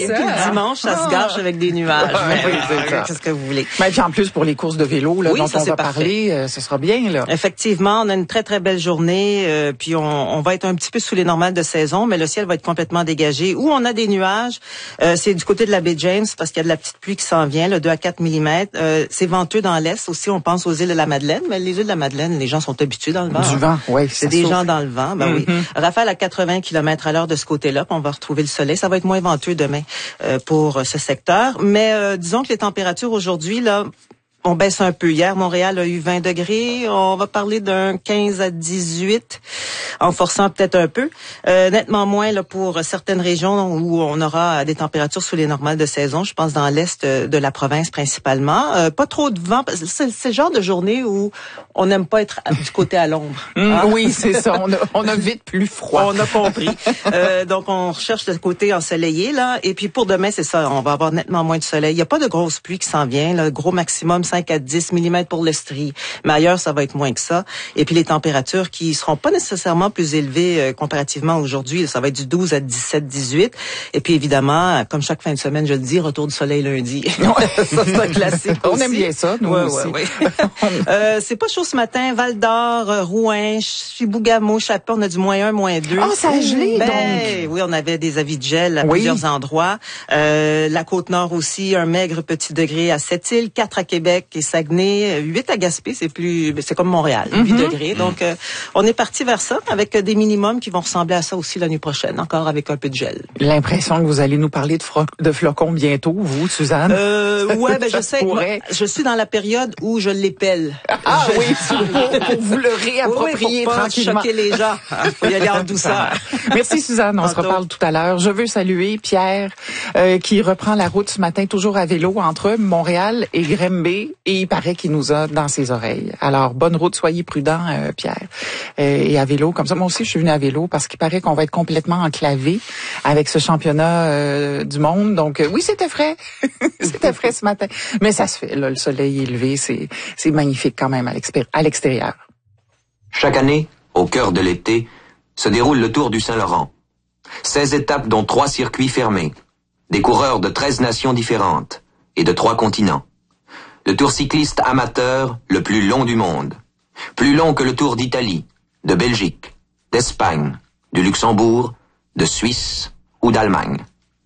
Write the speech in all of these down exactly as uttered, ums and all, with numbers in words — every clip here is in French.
Puis le dimanche, ça se gâche avec des nuages. Ouais, mais, oui, c'est ça. Qu'est-ce que vous voulez? Mais puis en plus, pour les courses de vélo, là, oui, dont ça, on va parfait. parler, euh, ce sera bien, là. Effectivement, on a une très, très belle journée. Euh, puis on, on va être un petit peu sous les normales de saison, mais le ciel va être complètement dégagé. Où on a des nuages, euh, c'est du côté de la baie James, parce qu'il y a de la petite pluie qui s'en vient, là, deux à quatre millimètres. Euh, c'est venteux dans l'est aussi. On pense aux îles de la Madeleine, mais les îles de la Madeleine, les gens sont habitués dans le vent. Du vent, oui. C'est des souffle. gens dans le vent, ben mm-hmm. oui. Rafale à quatre-vingts kilomètres à l'heure de ce côté-là, puis on va retrouver le soleil. Ça va être moins venteux demain euh, pour ce secteur. Mais euh, disons que les températures aujourd'hui, là, on baisse un peu. Hier, Montréal a eu vingt degrés. On va parler d'un quinze à dix-huit, en forçant peut-être un peu. Euh, nettement moins là pour certaines régions où on aura des températures sous les normales de saison. Je pense dans l'est de la province principalement. Euh, pas trop de vent. C'est, c'est le genre de journée où on n'aime pas être du côté à l'ombre. Hein? Oui, c'est ça. On a, on a vite plus froid. On a compris. euh, donc, on recherche le côté ensoleillé, là. Et puis, pour demain, c'est ça. On va avoir nettement moins de soleil. Il n'y a pas de grosse pluie qui s'en vient, là. Gros maximum cinq à dix millimètres pour l'Estrie. Mais ailleurs, ça va être moins que ça. Et puis, les températures qui seront pas nécessairement plus élevées euh, comparativement à aujourd'hui. Ça va être du douze à dix-sept, dix-huit. Et puis, évidemment, comme chaque fin de semaine, je le dis, retour du soleil lundi. ça, c'est un classique On aussi. aime bien ça, nous ouais, aussi. Ouais, ouais. euh, c'est pas chaud ce matin. Val-d'Or, Rouen, Chibougamau, Chapin, on a du moins un, moins deux. Ah, oh, ça a gelé, ben, donc. Oui, on avait des avis de gel à oui. plusieurs endroits. Euh, la Côte-Nord aussi, un maigre petit degré à Sept-Îles, quatre à Québec et Saguenay, huit à Gaspé, c'est plus, c'est comme Montréal, mm-hmm. huit degrés. Donc, euh, on est parti vers ça avec des minimums qui vont ressembler à ça aussi l'année prochaine, encore avec un peu de gel. L'impression que vous allez nous parler de, fro- de flocons bientôt, vous, Suzanne? Euh, ouais, ben, je sais. Moi, je suis dans la période où je les pèle. Ah je... oui, pour, pour vous le réapproprier oui, pour pas tranquillement. choquer les gens. Il faut y aller en douceur. Merci Suzanne, on Tantôt. se reparle tout à l'heure. Je veux saluer Pierre euh, qui reprend la route ce matin toujours à vélo entre Montréal et Granby et il paraît qu'il nous a dans ses oreilles. Alors bonne route, soyez prudents euh, Pierre. Euh, et à vélo comme ça. Moi aussi je suis venue à vélo parce qu'il paraît qu'on va être complètement enclavé avec ce championnat euh, du monde. Donc euh, oui, c'était frais. c'était frais ce matin, mais ça se fait là, le soleil est levé, c'est c'est magnifique quand même à, l'expé- à l'extérieur. Chaque année, au cœur de l'été, se déroule le Tour du Saint-Laurent. seize étapes dont trois circuits fermés. Des coureurs de treize nations différentes et de trois continents. Le Tour cycliste amateur le plus long du monde. Plus long que le Tour d'Italie, de Belgique, d'Espagne, du Luxembourg, de Suisse ou d'Allemagne.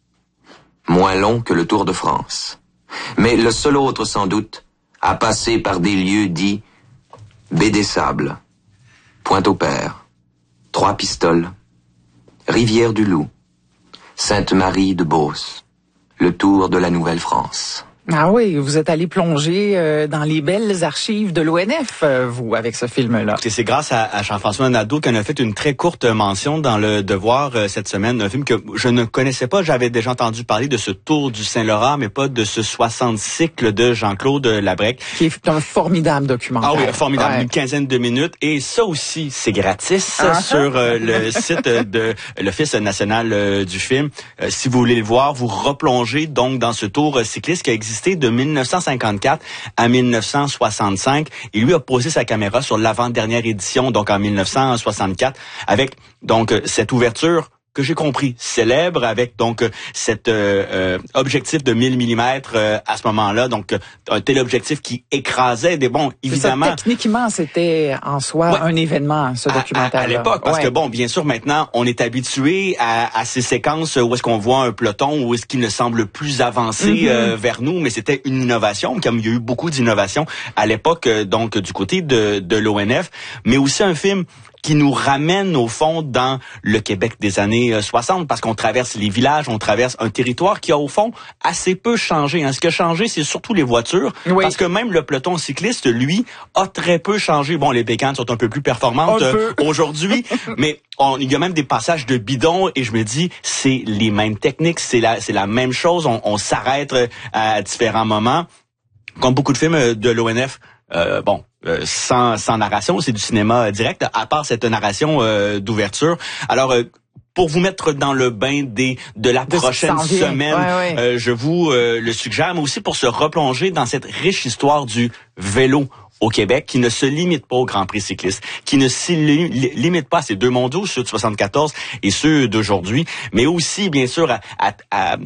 Moins long que le Tour de France. Mais le seul autre, sans doute, a passé par des lieux dits Baie des Sables, Pointe-au-Père, Trois-Pistoles, Rivière-du-Loup, Sainte-Marie de Beauce, le Tour de la Nouvelle-France. Ah oui, vous êtes allé plonger euh, dans les belles archives de l'O N F, euh, vous, avec ce film-là. Et c'est grâce à, à Jean-François Nadeau qu'on a fait une très courte mention dans le Devoir euh, cette semaine, un film que je ne connaissais pas. J'avais déjà entendu parler de ce Tour du Saint-Laurent, mais pas de ce soixante cycles de Jean-Claude Labrec. Qui est un formidable documentaire. Ah oui, formidable, ouais. Une quinzaine de minutes. Et ça aussi, c'est gratis uh-huh. sur euh, le site de l'Office national euh, du film. Euh, si vous voulez le voir, vous replongez donc dans ce tour cycliste qui a existé de mille neuf cent cinquante-quatre à mille neuf cent soixante-cinq. Et lui a posé sa caméra sur l'avant-dernière édition, donc en mille neuf cent soixante-quatre, avec donc cette ouverture que j'ai compris célèbre, avec donc cet euh, euh, objectif de mille millimètres euh, à ce moment-là, donc un téléobjectif qui écrasait des bons, évidemment. Ça, techniquement, c'était en soi ouais. un événement, ce documentaire. À, à, à l'époque, parce ouais. que bon, bien sûr, maintenant, on est habitué à, à ces séquences où est-ce qu'on voit un peloton, où est-ce qu'il ne semble plus avancer mm-hmm. euh, vers nous, mais c'était une innovation, comme il y a eu beaucoup d'innovations à l'époque, euh, donc du côté de, de l'O N F, mais aussi un film qui nous ramène au fond dans le Québec des années soixante, parce qu'on traverse les villages, on traverse un territoire qui a au fond assez peu changé. Hein. Ce qui a changé, c'est surtout les voitures, oui. parce que même le peloton cycliste, lui, a très peu changé. Bon, les bécanes sont un peu plus performantes euh, aujourd'hui, mais on, il y a même des passages de bidon, et je me dis, c'est les mêmes techniques, c'est la, c'est la même chose, on, on s'arrête à différents moments. Comme beaucoup de films de l'O N F, euh, bon, Euh, sans, sans narration, c'est du cinéma direct, à part cette narration euh, d'ouverture. Alors, euh, pour vous mettre dans le bain des de la de prochaine semaine, ouais, ouais. Euh, je vous euh, le suggère, mais aussi pour se replonger dans cette riche histoire du vélo au Québec, qui ne se limite pas au Grand Prix cycliste, qui ne se li- limite pas à ces deux mondiaux, ceux de soixante-quatorze et ceux d'aujourd'hui, mais aussi, bien sûr, à, à, à,